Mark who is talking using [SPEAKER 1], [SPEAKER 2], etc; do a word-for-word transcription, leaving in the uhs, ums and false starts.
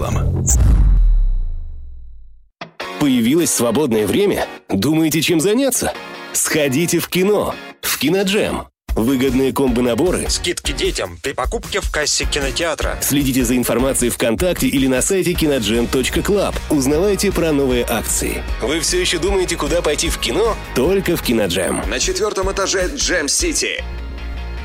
[SPEAKER 1] реклама.
[SPEAKER 2] Появилось свободное время? Думаете, чем заняться? Сходите в кино. В Киноджем. Выгодные комбо-наборы.
[SPEAKER 3] Скидки детям при покупке в кассе кинотеатра.
[SPEAKER 2] Следите за информацией ВКонтакте или на сайте киноджем точка клаб. Узнавайте про новые акции. Вы все еще думаете, куда пойти в кино? Только в Киноджем.
[SPEAKER 4] На четвертом этаже Джем Сити.